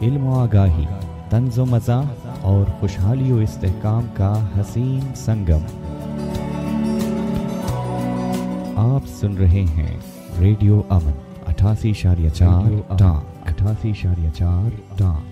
इल्म व आगाही, तंज़ो मज़ाह और खुशहाली व इस्तेहकाम का हसीन संगम। आप सुन रहे हैं रेडियो अमन 88.4 टांग।